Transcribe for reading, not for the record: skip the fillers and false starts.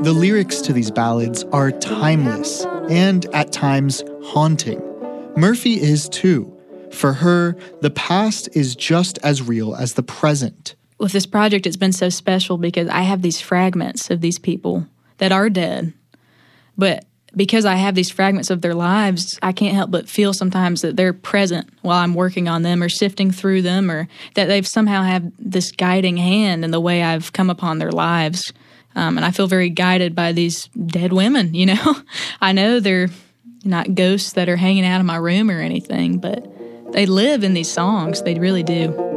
The lyrics to these ballads are timeless and, at times, haunting. Murphy is too. For her, the past is just as real as the present. With this project, it's been so special because I have these fragments of these people that are dead. But because I have these fragments of their lives, I can't help but feel sometimes that they're present while I'm working on them or sifting through them, or that they've somehow have this guiding hand in the way I've come upon their lives. And I feel very guided by these dead women, you know. I know they're not ghosts that are hanging out in my room or anything, but they live in these songs. They really do.